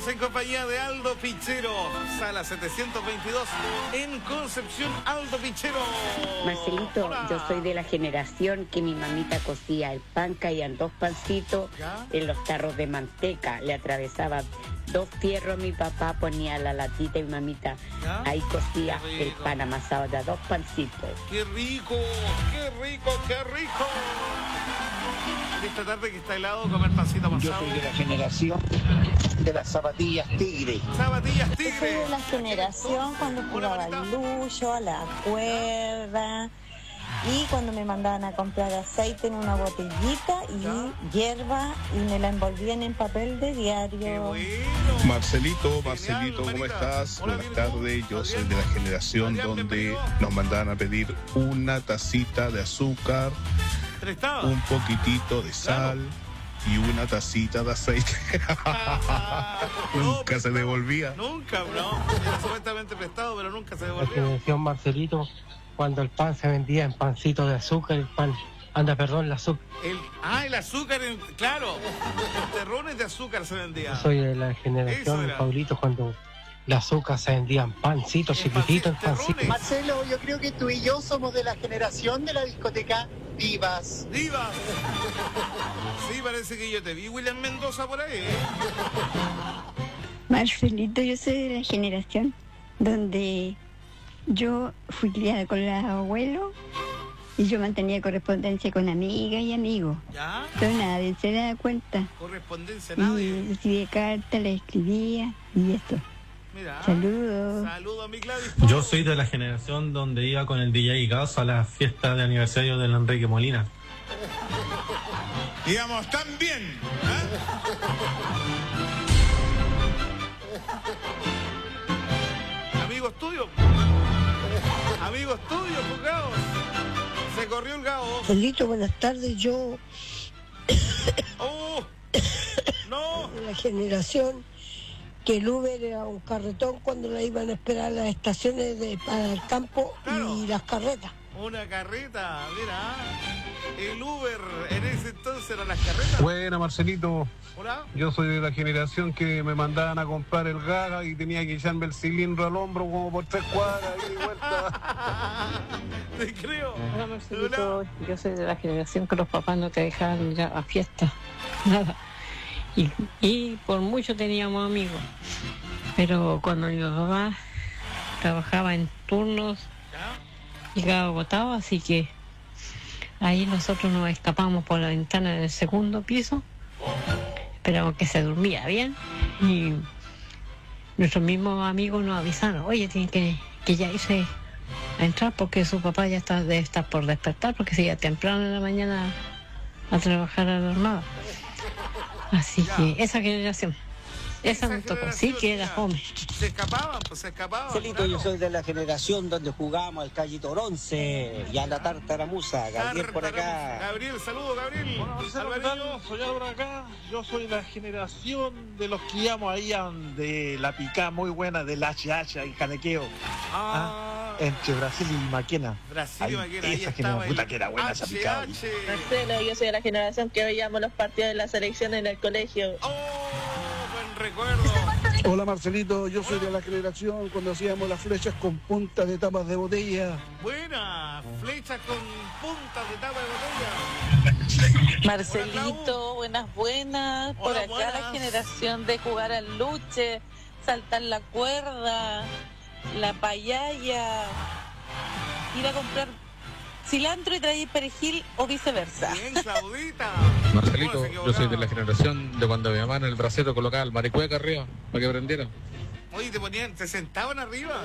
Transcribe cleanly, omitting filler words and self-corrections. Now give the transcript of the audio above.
en compañía de Aldo Pichero, sala 722 en Concepción. Aldo Pichero. Marcelito, Hola. yo soy de la generación que mi mamita cocía el pan, caían 2 pancitos ¿Ya? en los tarros de manteca, le atravesaba 2 fierros, mi papá ponía la latita y mi mamita ¿Ya? ahí cocía Qué el rico. pan amasado de 2 pancitos. ¡Qué rico! ¡Qué rico! ¡Qué rico! Esta tarde que está helado, comer pancito Yo amasado. soy de la generación de las zapatillas tigre. Zapatillas Yo soy tigre. de la generación cuando Una jugaba manita. al lucho, a la cuerda, y cuando me mandaban a comprar aceite en una botellita ¿Ya? y hierba y me la envolvían en papel de ¡Qué diario. bueno! Marcelito, Genial, ¿cómo Marita. estás? Hola, Buenas bien, ¿y tú? tardes, yo soy Adrián. de la generación Adrián, donde bienvenido. nos mandaban a pedir una tacita de azúcar, ¿Prestado? un poquitito de sal y una tacita de aceite. No, Nunca se devolvía. Nunca, bro. Era supuestamente prestado, pero nunca se La devolvió. generación Marcelito, cuando el pan se vendía en pancito de azúcar, el azúcar. El azúcar, claro. En terrones de azúcar se vendía. Yo soy de la Eso generación, era. Pablito, cuando el azúcar se vendía en pancito, En chiquitito, en terrones. pancito. Marcelo, yo creo que tú y yo somos de la generación de la discoteca Vivas. ¡Diva! Sí, parece que yo te vi, William Mendoza, por ahí. Marcelito, yo soy de la generación donde yo fui criada con los abuelos y yo mantenía correspondencia con amigas y amigos. ¿Ya? Pero nadie se da cuenta. Correspondencia, Y nadie. recibía cartas, las escribía y esto. Mira. Saludos. Saludos a mi Gladys. Yo soy de la generación donde iba con el DJ Gas a la fiesta de aniversario del Enrique Molina. Digamos, tan bien. Amigos tuyos. Amigos tuyos, pues, Gao. Se corrió el Gao. Marcelito, buenas tardes. Yo, ¡Oh! ¡No! de la generación que el Uber era un carretón cuando la iban a esperar a las estaciones para el campo Claro. y las carretas. Una carreta, mira. El Uber en ese entonces eran las carretas. Buena, Marcelito. Hola. Yo soy de la generación que me mandaban a comprar el Gaga y tenía que echarme el cilindro al hombro como por 3 cuadras y de vuelta. Te creo. Hola Marcelito, yo soy de la generación que los papás no te dejaban ir a fiestas, nada. Y por mucho teníamos amigos. Pero cuando mi papá trabajaba en turnos, ¿Ya? llegaba agotado, así que ahí nosotros nos escapamos por la ventana del segundo piso, esperamos que se durmía bien y nuestros mismos amigos nos avisaron, oye, tienen que ya irse a entrar porque su papá ya debe estar por despertar porque se iba temprano en la mañana a trabajar a la Armada. Así Ya. que esa generación, esa me tocó, sí que era mira, fome. Se escapaban, pues se escapaban. Marcelito, claro. yo soy de la generación donde jugábamos al Callito Once y a la Tartaramusa. Gabriel por acá. Gabriel, saludos, Gabriel. Alvarillo. Soy Álvaro acá. Yo soy la generación de los que íbamos ahí de la picada muy buena del HH y Janequeo. Entre Brasil y Maquena. Brasil y Maquena, ahí esa estaba puta el que era buena esa picada. HH. Marcelo, yo soy de la generación que veíamos los partidos de la selección en el colegio. ¡Oh! Buen recuerdo. Hola, Marcelito. Yo soy de la generación cuando hacíamos las flechas con puntas de tapas de botella. Buena. Flechas con puntas de tapa de botella. Marcelito, buenas, buenas. Por Hola, acá buenas. la generación de jugar al luche, saltar la cuerda, la payaya, ir a comprar cilantro y traer perejil o viceversa. Bien, Claudita. Marcelito, Bueno, se yo soy de la equivocaba. generación de cuando mi mamá en el bracero colocaba el maricueca arriba para que prendiera. Oye, te sentaban arriba.